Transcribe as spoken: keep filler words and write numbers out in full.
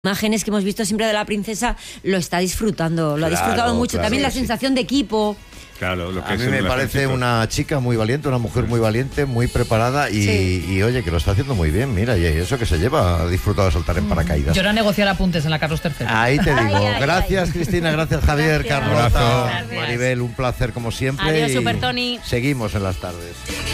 Imágenes que hemos visto siempre de la princesa, lo está disfrutando, lo Claro, ha disfrutado mucho. claro También la sí. sensación de equipo. Claro, lo que A es mí me el parece ejército. una chica muy valiente, una mujer muy valiente, muy preparada y, Sí. y oye, que lo está haciendo muy bien. Mira, y eso que se lleva, ha disfrutado de saltar en paracaídas. Yo era negociar apuntes en la Carlos tercero. Ahí te digo. Ay, ay, gracias, ay. Cristina, gracias, Javier, Gracias. Carlota, Abrazo. Gracias. Maribel, un placer como siempre. Adiós, y Super Tony. Seguimos en las tardes.